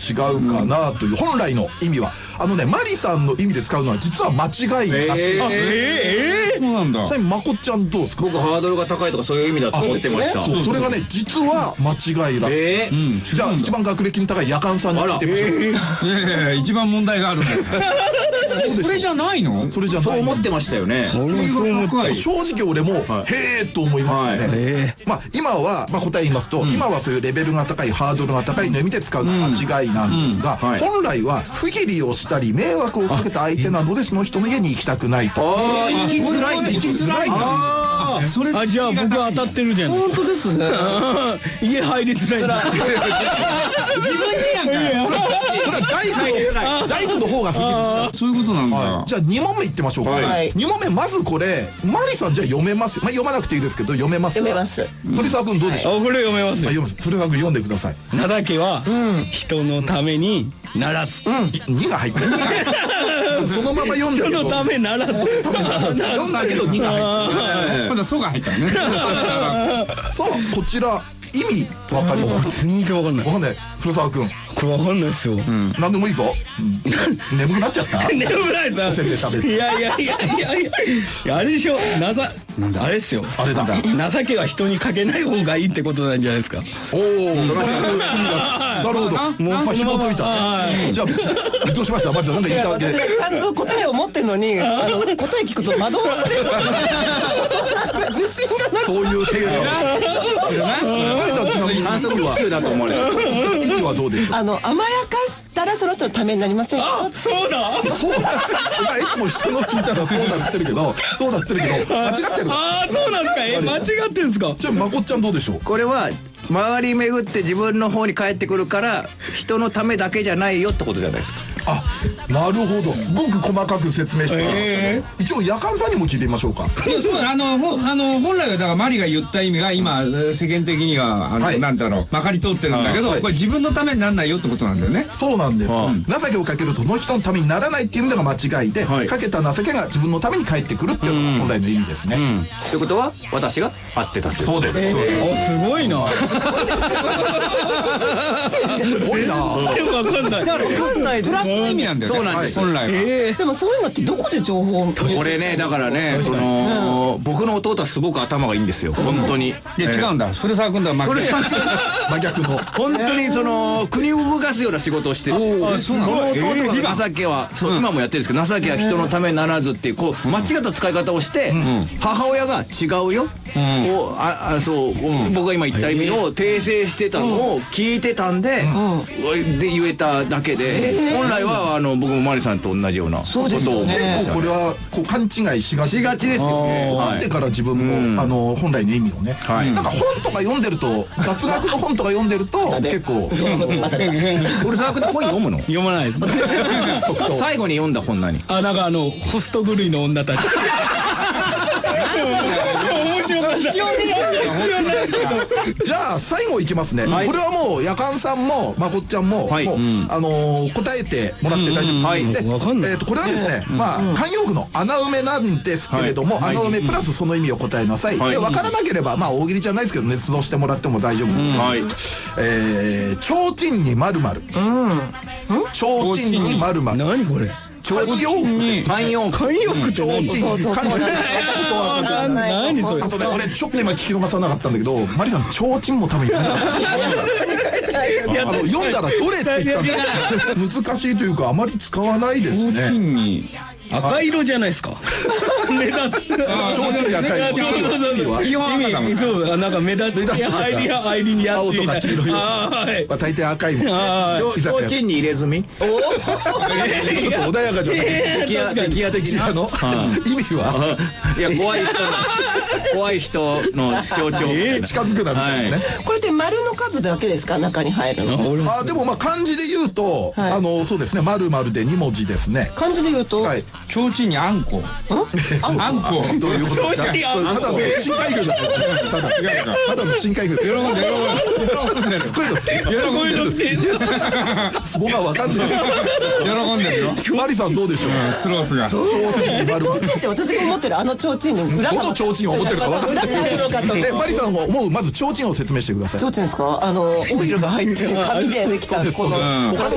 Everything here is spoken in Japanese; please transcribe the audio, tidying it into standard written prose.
違うかなという本来の意味はマリさんの意味で使うのは実は間違いらしい。 そうなんだ。 ちなみにまこっちゃんどうですか？ 僕ハードルが高いとかそういう意味だと思ってました。 それがね実は間違いらしい。じゃあ一番学歴の高い夜間さんに聞いてみましょう。 いやいや一番問題があるんだよ。それじゃないの？ それじゃない。 そう思ってましたよね。 正直俺もへーと思いましたね。まあ今は答え言いますと、今はそういうレベルが高いハードルが高いの意味で使うのは間違いなんですが、本来は不義理をしたり迷惑をかけた相手なのでその人の家に行きたくないと。 行きづらい。 行きづらい。 じゃあ僕当たってるじゃない。 本当ですね。 家入りづらい。 自分ちやんか。 それは大工の方が不義理した。 そういうことなんだ。 じゃあ2問目いってみましょうか。2問目まずこれマリさんじゃあ読めます。読まなくていいですけど読めます。 読めます。 古澤君どうでしょう？ これ読めますよ。 古澤君読んでください。 情けは人のためにならず。 2が入ってる。そのまま読んだけど。 人のためならず。 読んだけど2が入ってる。 まだソが入ったのね。 さあこちら意味わかります？ 全然わかんない。 わかんない。古澤君。 これわかんないですよ。 何でもいいぞ。眠くなっちゃった？ 眠くないおせんべい食べる。 いやあれでしょ。なんだあれですよ。 あれだ。 情けは人にかけない方がいいってことなんじゃないですか。 おお。なるほど。もう紐解いた。じゃあどうしました？マリさんなんか言ったわけ。 ちゃんと答えを持ってんのに答え聞くと惑わされる。自信がない。 そういう程度。マリさんちなみに意味はだと思われる。 意味はどうでしょう？ 甘やかしたらその人のためになりませんか？ そうだ。 そうだ。いつも人の聞いたらそうだっつってるけど、間違ってる。 そうなんですか。間違ってんですか。 じゃあまこっちゃんどうでしょう？ これは回り巡って自分の方に返ってくるから人のためだけじゃないよってことじゃないですか。 あ、なるほど。すごく細かく説明して一応夜間さんにも聞いてみましょうか。 いやそう本来はだからマリが言った意味が今世間的にはなんだろうまかり通ってるんだけど、これ自分のためにならないよってことなんだよね。 そうなんです。情けをかけるとその人のためにならないっていう意味でが間違いで、かけた情けが自分のために返ってくるっていうのが本来の意味ですね。 ということは私が合ってたっていう。 そうです。 すごいな。 すごいな。 わかんない。 わかんないです。 プラスの意味なんだよね。 そうなんです本来は。 でもそういうのってどこで情報を？ これねだからね僕の弟はすごく頭がいいんですよ本当に。 いや違うんだ。古澤君とは真逆の。 本当に国を動かすような仕事をしてる。その弟が情けは今もやってるんですけど情けは人のためにならずっていうこう間違った使い方をして母親が違うよそう僕が今言った意味を訂正してたのを聞いてたんで言えただけで本来は僕もマリさんと同じようなことを結構これはこう勘違いしがちですよね。 怒ってから自分も本来の意味をねなんか本とか読んでると雑学の本とか読んでると結構古澤君って本読むの？ 読まない。 最後に読んだ本何？ なんかホスト狂いの女たち。面白かった。 じゃあ最後いきますね。これはもう夜間さんもまこっちゃんも答えてもらって大丈夫です。これはですね慣用句の穴埋めなんですけれども穴埋めプラスその意味を答えなさい。で分からなければ大喜利じゃないですけど捏造してもらっても大丈夫です。提灯に〇〇。提灯に〇〇。 何これ？ 慣用句って何それ？ あとね俺ちょっと今聞き逃さなかったんだけどマリさん提灯も多分読んだらどれって言ったんだけど難しいというかあまり使わないですね。 赤色じゃないですか。目立つ。 提灯に赤い色。そうなんか目立つ。入りにや青とか黄色い。大抵赤いもん。 提灯に入れ墨。 ちょっと穏やかじゃない。 敵や的なの意味は？ いや怖い人の象徴。 近づくなみたいなね。 これって丸の数だけですか中に入るの？ でも漢字で言うとそうですね丸々で2文字ですね。 漢字で言うと提灯にあんこ。あんこ。 どういうことですか？ただの深海魚じゃないですか。ただの深海魚。喜んでる。僕は分かんない。 喜んでるよ。 マリさんどうでしょう？ スロースが。 提灯って私が思ってる提灯に裏が。 どの提灯を思ってるか分かんない。でマリさんは思うまず提灯を説明してください。 提灯ですか？オイルが入って紙でできたこの。